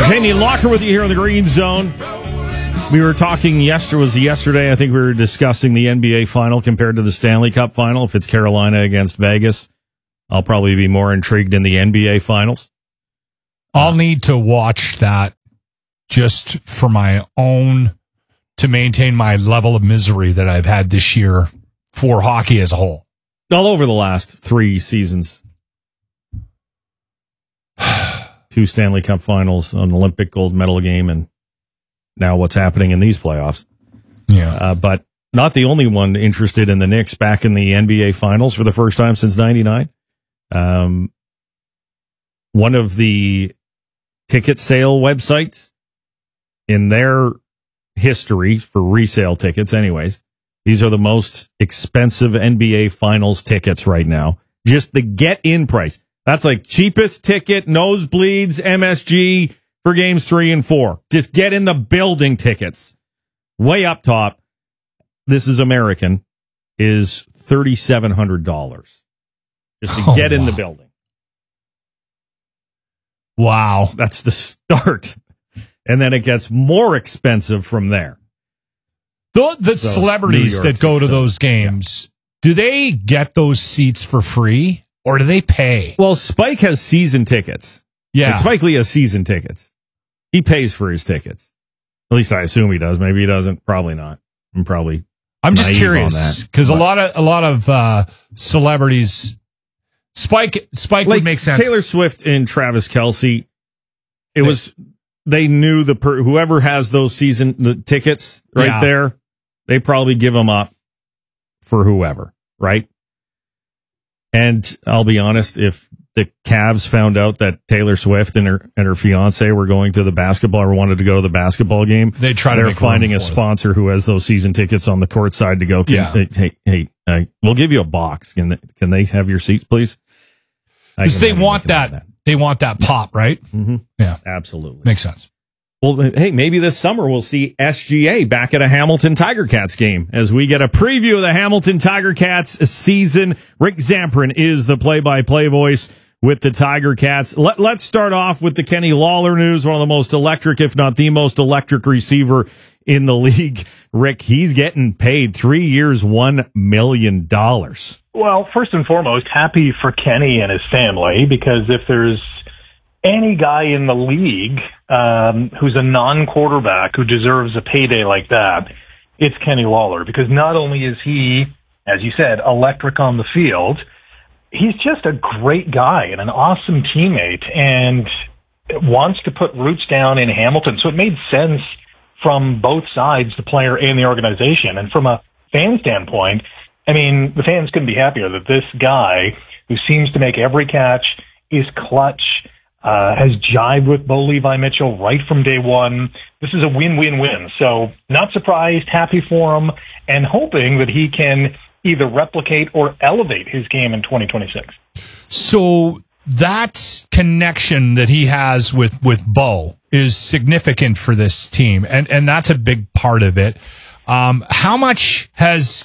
Jamie Locker with you here in the Green Zone. We were talking yesterday. I think we were discussing the NBA final compared to the Stanley Cup final. If it's Carolina against Vegas, I'll probably be more intrigued in the NBA finals. I'll need to watch that just for my own, to maintain my level of misery that I've had this year for hockey as a whole. All over the last 3 seasons. 2 Stanley Cup finals, an Olympic gold medal game, and now what's happening in these playoffs. Yeah. But not the only one interested in the Knicks back in the NBA finals for the first time since 99. One of the ticket sale websites in their history for resale tickets anyways, these are the most expensive NBA finals tickets right now. Just the get-in price. That's like cheapest ticket, nosebleeds, MSG for games 3 and 4. Just get in the building tickets. Way up top, this is American, is $3,700 just to get in the building. Wow. That's the start. And then it gets more expensive from there. The celebrities that go to those games, do they get those seats for free or do they pay? Well, Spike has season tickets. Yeah. Like Spike Lee has season tickets. He pays for his tickets. At least I assume he does. Maybe he doesn't. Probably not. I'm just curious because a lot of celebrities, Spike like would make sense. Taylor Swift and Travis Kelce. They knew whoever has those the tickets there. They probably give them up for whoever, right? And I'll be honest, if the Cavs found out that Taylor Swift and her fiance were going to the basketball or wanted to go to the basketball game, they're finding a sponsor who has those season tickets on the court side to go. Hey, we'll give you a box. Can they have your seats, please? Because they want that. They want that pop, right? Mm-hmm. Yeah, absolutely makes sense. Well, hey, maybe this summer we'll see SGA back at a Hamilton Tiger Cats game as we get a preview of the Hamilton Tiger Cats season. Rick Zamperin is the play-by-play voice with the Tiger Cats. Let's start off with the Kenny Lawler news, one of the most electric, if not the most electric receiver in the league. Rick, he's getting paid 3 years, $1 million. Well, first and foremost, happy for Kenny and his family, because if there's any guy in the league who's a non-quarterback who deserves a payday like that, it's Kenny Lawler, because not only is he, as you said, electric on the field, he's just a great guy and an awesome teammate and wants to put roots down in Hamilton. So it made sense from both sides, the player and the organization. And from a fan standpoint, I mean, the fans couldn't be happier that this guy, who seems to make every catch, is clutch, has jived with Bo Levi Mitchell right from day one. This is a win-win-win. So not surprised, happy for him, and hoping that he can either replicate or elevate his game in 2026. So that connection that he has with Bo is significant for this team, and that's a big part of it. How much has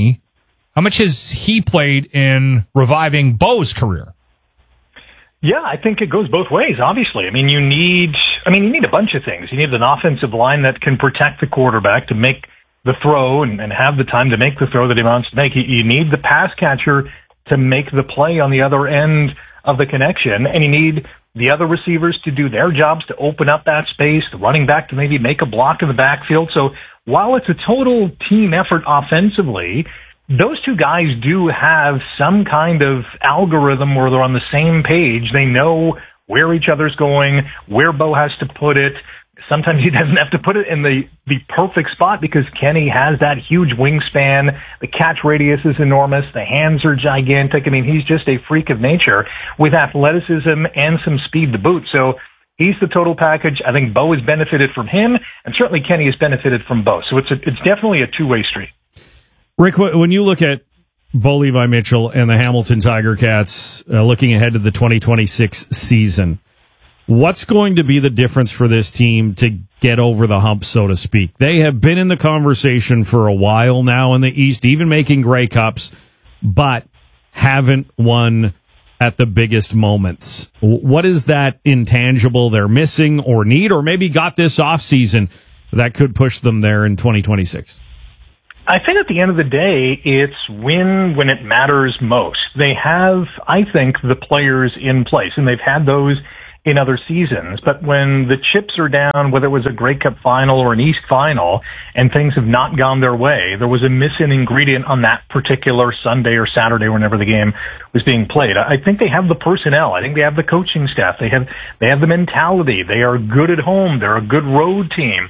he played in reviving Bo's career? Yeah, I think it goes both ways, obviously. I mean, you need a bunch of things. You need an offensive line that can protect the quarterback to make the throw and have the time to make the throw that he wants to make. You need the pass catcher to make the play on the other end of the connection, and you need the other receivers to do their jobs to open up that space, the running back to maybe make a block in the backfield. So while it's a total team effort offensively, those two guys do have some kind of algorithm where they're on the same page. They know where each other's going, where Bo has to put it. Sometimes he doesn't have to put it in the perfect spot because Kenny has that huge wingspan. The catch radius is enormous. The hands are gigantic. I mean, he's just a freak of nature with athleticism and some speed to boot. So he's the total package. I think Bo has benefited from him, and certainly Kenny has benefited from Bo. So it's definitely a two-way street. Rick, when you look at Bo Levi Mitchell and the Hamilton Tiger Cats looking ahead to the 2026 season, what's going to be the difference for this team to get over the hump, so to speak? They have been in the conversation for a while now in the East, even making Grey Cups, but haven't won at the biggest moments. What is that intangible they're missing or need, or maybe got this offseason that could push them there in 2026? I think at the end of the day, it's win when it matters most. They have, I think, the players in place, and they've had those in other seasons. But when the chips are down, whether it was a Grey Cup final or an East final, and things have not gone their way, there was a missing ingredient on that particular Sunday or Saturday, whenever the game was being played. I think they have the personnel. I think they have the coaching staff. They have the mentality. They are good at home. They're a good road team.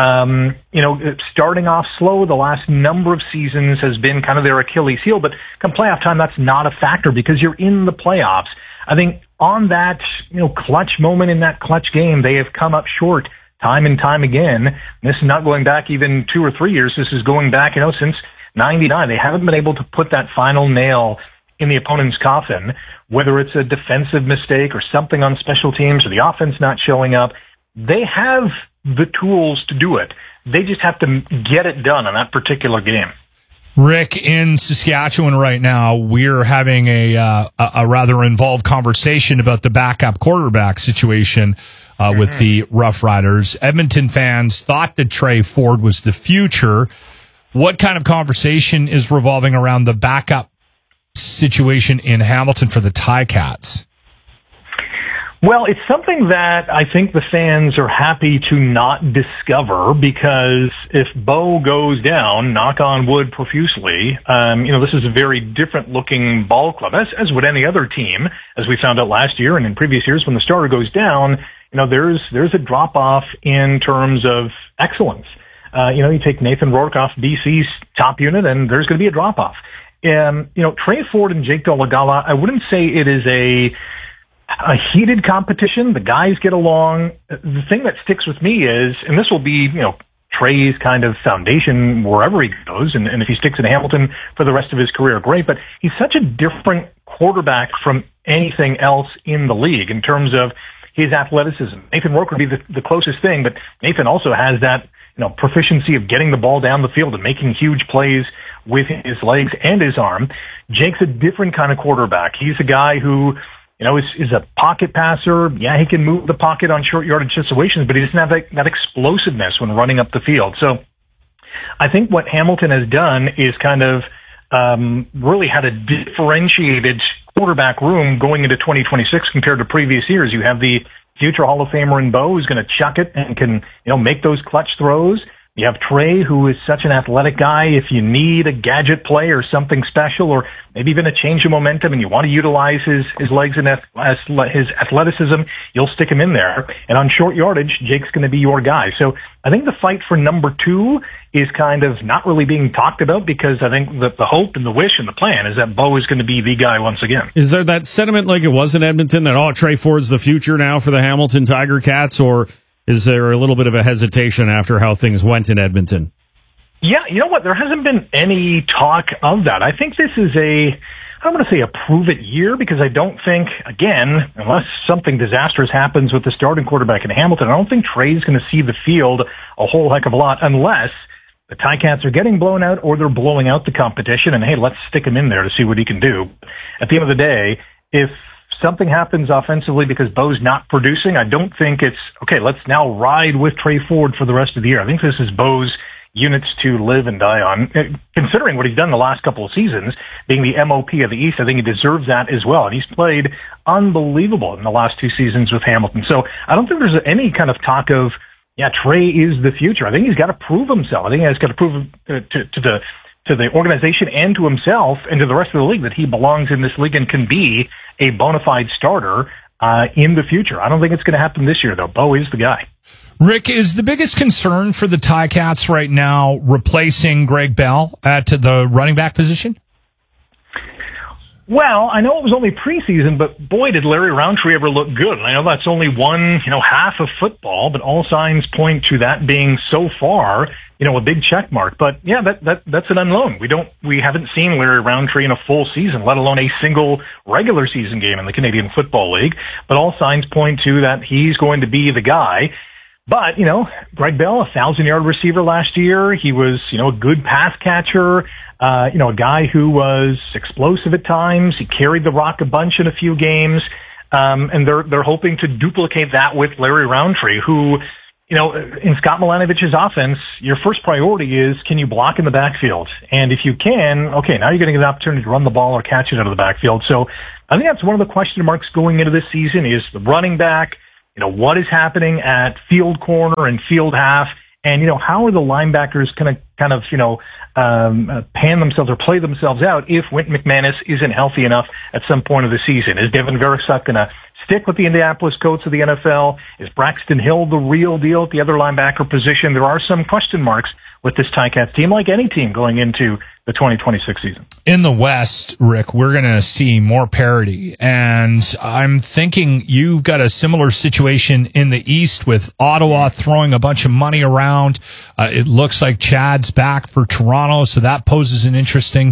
Starting off slow the last number of seasons has been kind of their Achilles heel, but come playoff time, that's not a factor because you're in the playoffs. I think on that, clutch moment in that clutch game, they have come up short time and time again. This is not going back even 2 or 3 years. This is going back, since 99. They haven't been able to put that final nail in the opponent's coffin, whether it's a defensive mistake or something on special teams or the offense not showing up. They have the tools to do it. They just have to get it done on that particular game. Rick, in Saskatchewan right now, we're having a rather involved conversation about the backup quarterback situation with the Rough Riders. Edmonton fans thought that Trey Ford was the future. What kind of conversation is revolving around the backup situation in Hamilton for the Ticats? Well, it's something that I think the fans are happy to not discover because if Bo goes down, knock on wood profusely, this is a very different looking ball club, as would any other team, as we found out last year and in previous years when the starter goes down, there's a drop off in terms of excellence. You take Nathan Rourke off BC's top unit and there's going to be a drop off. Trey Ford and Jake Dolegala, I wouldn't say it is a heated competition. The guys get along. The thing that sticks with me is, and this will be, Trey's kind of foundation wherever he goes, and if he sticks in Hamilton for the rest of his career, great, but he's such a different quarterback from anything else in the league in terms of his athleticism. Nathan Rourke would be the closest thing, but Nathan also has that, proficiency of getting the ball down the field and making huge plays with his legs and his arm. Jake's a different kind of quarterback. He's a guy who, is a pocket passer. Yeah, he can move the pocket on short yardage situations, but he doesn't have that explosiveness when running up the field. So I think what Hamilton has done is kind of really had a differentiated quarterback room going into 2026 compared to previous years. You have the future Hall of Famer in Bo who's going to chuck it and can, make those clutch throws. You have Trey, who is such an athletic guy. If you need a gadget play or something special, or maybe even a change of momentum, and you want to utilize his legs and his athleticism, you'll stick him in there. And on short yardage, Jake's going to be your guy. So I think the fight for number 2 is kind of not really being talked about because I think that the hope and the wish and the plan is that Bo is going to be the guy once again. Is there that sentiment like it was in Edmonton that, Trey Ford's the future now for the Hamilton Tiger Cats, or is there a little bit of a hesitation after how things went in Edmonton? Yeah, you know what? There hasn't been any talk of that. I think this is I don't want to say a prove-it year because I don't think, again, unless something disastrous happens with the starting quarterback in Hamilton, I don't think Trey's going to see the field a whole heck of a lot unless the Ticats are getting blown out or they're blowing out the competition and, hey, let's stick him in there to see what he can do. At the end of the day, if something happens offensively because Bo's not producing, I don't think it's, okay, let's now ride with Trey Ford for the rest of the year. I think this is Bo's units to live and die on. Considering what he's done the last couple of seasons, being the MOP of the East, I think he deserves that as well. And he's played unbelievable in the last 2 seasons with Hamilton. So I don't think there's any kind of talk of, Trey is the future. I think he's got to prove himself. I think he's got to prove to the organization and to himself and to the rest of the league that he belongs in this league and can be a bona fide starter in the future. I don't think it's going to happen this year, though. Bo is the guy. Rick, is the biggest concern for the Ticats right now replacing Greg Bell at the running back position? Well, I know it was only preseason, but boy, did Larry Roundtree ever look good. And I know that's only one, half of football, but all signs point to that being so far, a big check mark. But yeah, that's an unknown. We haven't seen Larry Roundtree in a full season, let alone a single regular season game in the Canadian Football League. But all signs point to that he's going to be the guy. But, Greg Bell, 1,000-yard receiver last year. He was, a good pass catcher, a guy who was explosive at times. He carried the rock a bunch in a few games. And they're hoping to duplicate that with Larry Roundtree, who, in Scott Milanovich's offense, your first priority is, can you block in the backfield? And if you can, okay, now you're going to get an opportunity to run the ball or catch it out of the backfield. So I think that's one of the question marks going into this season is the running back, what is happening at field corner and field half, and, how are the linebackers going to kind of, pan themselves or play themselves out if Wynton McManus isn't healthy enough at some point of the season? Is Devin Verasuk going to stick with the Indianapolis Colts of the NFL? Is Braxton Hill the real deal at the other linebacker position? There are some question marks with this Ticats team, like any team going into the 2026 season. In the West, Rick, we're going to see more parity. And I'm thinking you've got a similar situation in the East with Ottawa throwing a bunch of money around. It looks like Chad's back for Toronto, so that poses an interesting,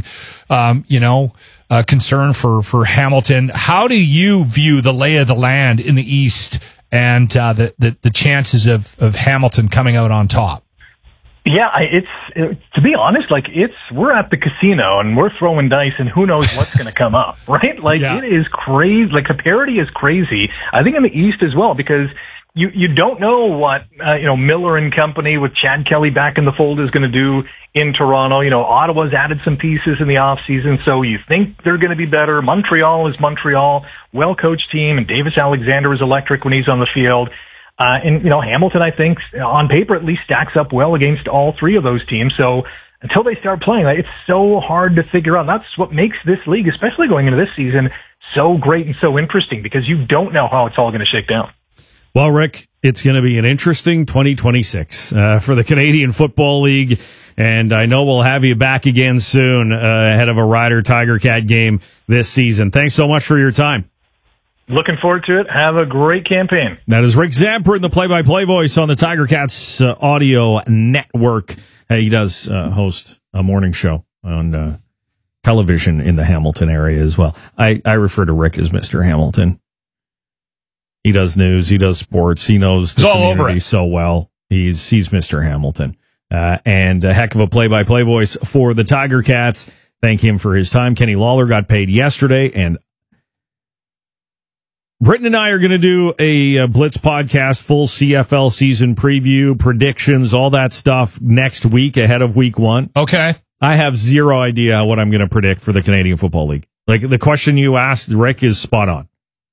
concern for Hamilton. How do you view the lay of the land in the East and the chances of Hamilton coming out on top? Yeah, to be honest, we're at the casino and we're throwing dice and who knows what's going to come up, right? It is crazy. The parity is crazy. I think in the East as well, because you don't know what, Miller and company with Chad Kelly back in the fold is going to do in Toronto. Ottawa's added some pieces in the off season, so you think they're going to be better. Montreal is Montreal, well-coached team, and Davis Alexander is electric when he's on the field. And Hamilton, I think, on paper at least stacks up well against all three of those teams. So until they start playing, it's so hard to figure out. That's what makes this league, especially going into this season, so great and so interesting, because you don't know how it's all going to shake down. Well, Rick, it's going to be an interesting 2026 for the Canadian Football League. And I know we'll have you back again soon ahead of a Rider Tiger Cat game this season. Thanks so much for your time. Looking forward to it. Have a great campaign. That is Rick Zamperin, the play-by-play voice on the Tiger Cats audio network. He does host a morning show on television in the Hamilton area as well. I refer to Rick as Mr. Hamilton. He does news. He does sports. He knows the community so well. He's Mr. Hamilton. And a heck of a play-by-play voice for the Tiger Cats. Thank him for his time. Kenny Lawler got paid yesterday, and Britton and I are going to do a Blitz podcast, full CFL season preview, predictions, all that stuff next week ahead of week 1. Okay. I have zero idea what I'm going to predict for the Canadian Football League. The question you asked, Rick, is spot on.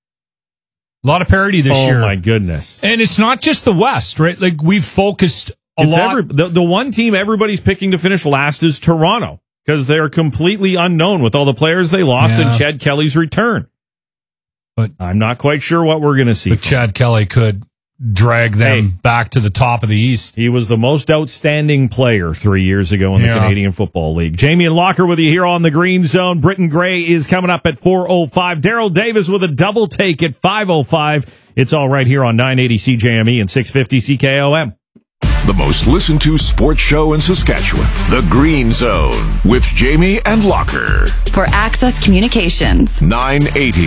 A lot of parity this year. Oh, my goodness. And it's not just the West, right? We've focused a lot. The one team everybody's picking to finish last is Toronto, because they're completely unknown with all the players they lost and Chad Kelly's return. But I'm not quite sure what we're going to see. But Chad Kelly could drag them back to the top of the East. He was the most outstanding player 3 years ago in the Canadian Football League. Jamie and Locker with you here on the Green Zone. Britton Gray is coming up at 4:05. Daryl Davis with a double take at 5:05. It's all right here on 980 CJME and 650 CKOM. The most listened to sports show in Saskatchewan, The Green Zone, with Jamie and Locker. For Access Communications, 980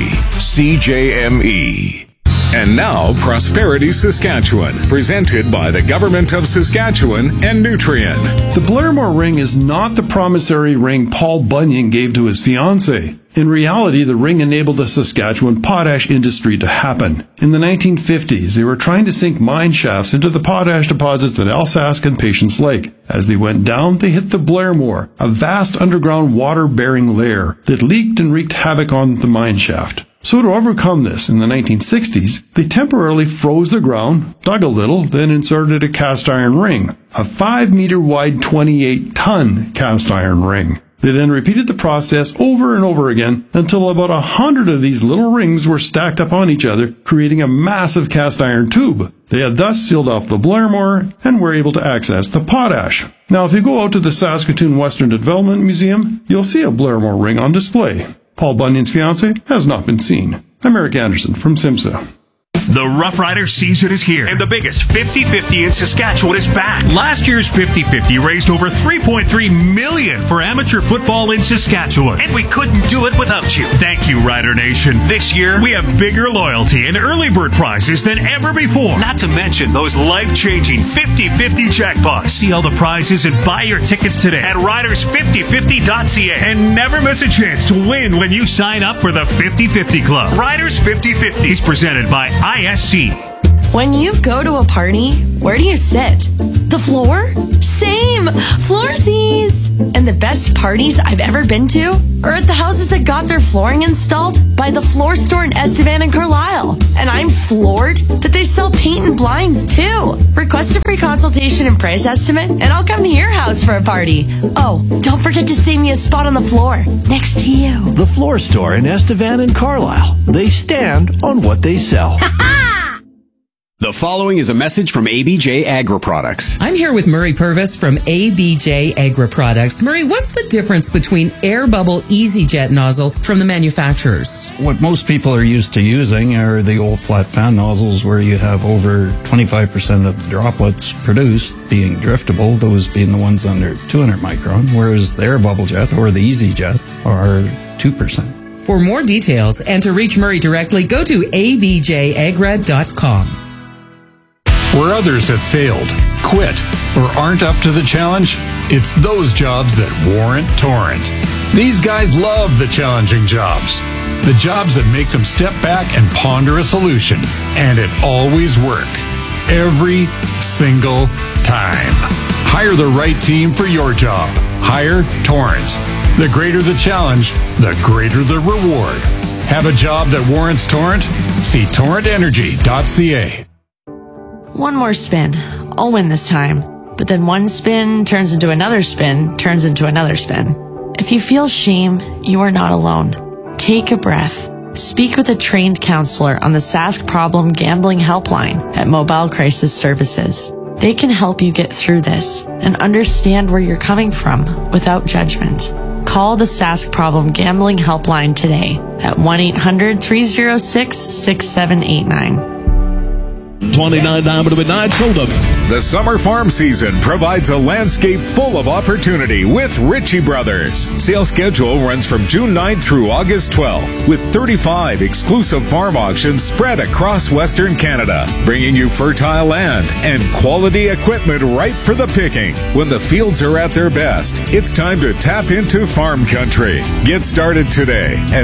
CJME. And now, Prosperity Saskatchewan, presented by the Government of Saskatchewan and Nutrien. The Blairmore ring is not the promissory ring Paul Bunyan gave to his fiancée. In reality, the ring enabled the Saskatchewan potash industry to happen. In the 1950s, they were trying to sink mine shafts into the potash deposits at Alsask and Patience Lake. As they went down, they hit the Blairmore, a vast underground water-bearing layer that leaked and wreaked havoc on the mine shaft. So to overcome this, in the 1960s, they temporarily froze the ground, dug a little, then inserted a cast iron ring, a 5-meter wide 28-ton cast iron ring. They then repeated the process over and over again until about 100 of these little rings were stacked up on each other, creating a massive cast iron tube. They had thus sealed off the Blairmore and were able to access the potash. Now, if you go out to the Saskatoon Western Development Museum, you'll see a Blairmore ring on display. Paul Bunyan's fiancé has not been seen. I'm Eric Anderson from SIMSA. The Rough Rider season is here, and the biggest 50-50 in Saskatchewan is back. Last year's 50-50 raised over $3.3 million for amateur football in Saskatchewan, and we couldn't do it without you. Thank you, Rider Nation. This year, we have bigger loyalty and early bird prizes than ever before. Not to mention those life-changing 50-50 jackpots. See all the prizes and buy your tickets today at riders5050.ca, and never miss a chance to win when you sign up for the 50-50 Club. Riders 50-50 is presented by ISC. When you go to a party, where do you sit? The floor? Same! Floorsies! And the best parties I've ever been to are at the houses that got their flooring installed by the Floor Store in Estevan and Carlisle. And I'm floored that they sell paint and blinds too. Request a free consultation and price estimate, and I'll come to your house for a party. Oh, don't forget to save me a spot on the floor next to you. The Floor Store in Estevan and Carlisle. They stand on what they sell. The following is a message from ABJ Agri Products. I'm here with Murray Purvis from ABJ Agri Products. Murray, what's the difference between Air Bubble EasyJet nozzle from the manufacturers? What most people are used to using are the old flat fan nozzles where you have over 25% of the droplets produced being driftable, those being the ones under 200 micron, whereas the Air Bubble Jet or the EasyJet are 2%. For more details and to reach Murray directly, go to abjagra.com. Where others have failed, quit, or aren't up to the challenge, it's those jobs that warrant Torrent. These guys love the challenging jobs. The jobs that make them step back and ponder a solution. And it always works. Every single time. Hire the right team for your job. Hire Torrent. The greater the challenge, the greater the reward. Have a job that warrants Torrent? See torrentenergy.ca. One more spin. I'll win this time. But then one spin turns into another spin, turns into another spin. If you feel shame, you are not alone. Take a breath. Speak with a trained counselor on the Sask Problem Gambling Helpline at Mobile Crisis Services. They can help you get through this and understand where you're coming from without judgment. Call the Sask Problem Gambling Helpline today at 1-800-306-6789. 29 Diamond Midnight sold up. The summer farm season provides a landscape full of opportunity with Ritchie Brothers. Sale schedule runs from June 9th through August 12th, with 35 exclusive farm auctions spread across Western Canada, bringing you fertile land and quality equipment ripe for the picking. When the fields are at their best, it's time to tap into farm country. Get started today at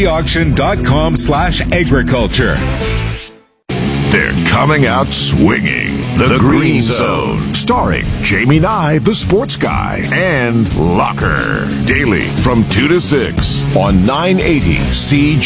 rbauction.com/agriculture. They're coming out swinging. The Green Zone, starring Jamie Nye, the sports guy, and Locker. Daily from 2 to 6 on 980 CG.